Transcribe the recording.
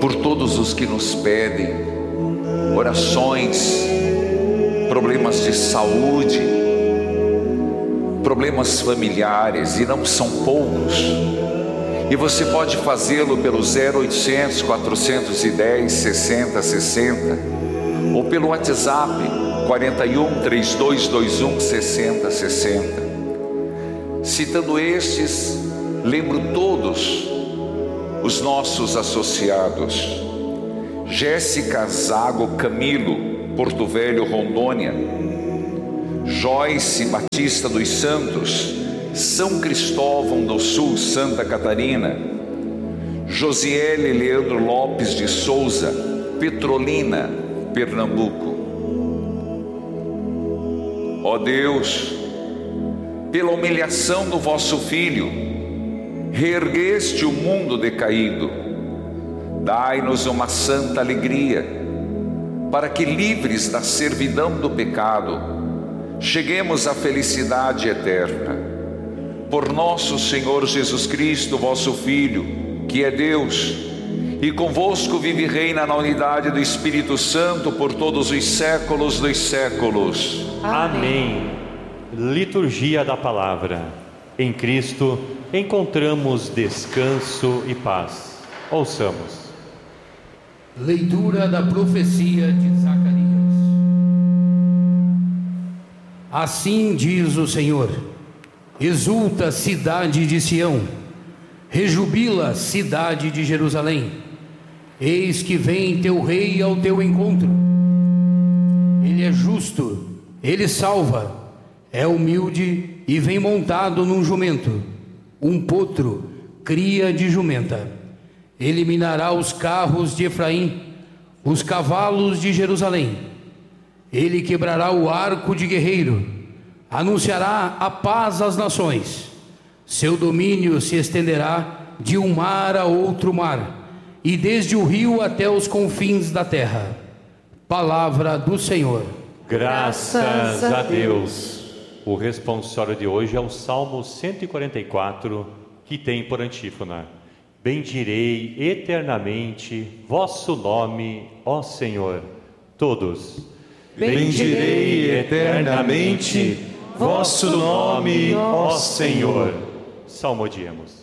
por todos os que nos pedem orações, problemas de saúde, problemas familiares, e não são poucos. E você pode fazê-lo pelo 0800 410 60 60 ou pelo WhatsApp 41 3221 60 60. Citando estes, lembro todos os nossos associados: Jéssica Zago Camilo, Porto Velho, Rondônia; Joyce Batista dos Santos, São Cristóvão do Sul, Santa Catarina; Josiele Leandro Lopes de Souza, Petrolina, Pernambuco. Ó Deus, pela humilhação do vosso Filho, reergueste o mundo decaído. Dai-nos uma santa alegria, para que, livres da servidão do pecado, cheguemos à felicidade eterna. Por nosso Senhor Jesus Cristo, vosso Filho, que é Deus, e convosco vive e reina na unidade do Espírito Santo por todos os séculos dos séculos. Amém. Liturgia da Palavra. Em Cristo encontramos descanso e paz. Ouçamos. Leitura da profecia de Zacarias. Assim diz o Senhor: exulta, cidade de Sião, rejubila, cidade de Jerusalém. Eis que vem teu rei ao teu encontro. Ele é justo, ele salva, é humilde e vem montado num jumento, um potro, cria de jumenta. Eliminará os carros de Efraim, os cavalos de Jerusalém. Ele quebrará o arco de guerreiro, anunciará a paz às nações. Seu domínio se estenderá de um mar a outro mar, e desde o rio até os confins da terra. Palavra do Senhor. Graças a Deus. O responsório de hoje é o Salmo 144, que tem por antífona: bendirei eternamente vosso nome, ó Senhor. Todos. Bendirei eternamente vosso nome, ó Senhor. Salmodiemos.